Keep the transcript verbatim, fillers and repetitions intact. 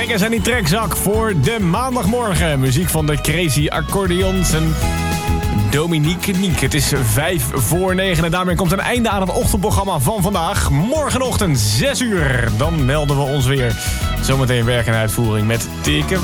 Trekkers aan die trekzak voor de maandagmorgen. Muziek van de Crazy Accordeons en Dominique Niek. Het is vijf voor negen en daarmee komt een einde aan het ochtendprogramma van vandaag. Morgenochtend zes uur, dan melden we ons weer. Zometeen werk en uitvoering met Tikke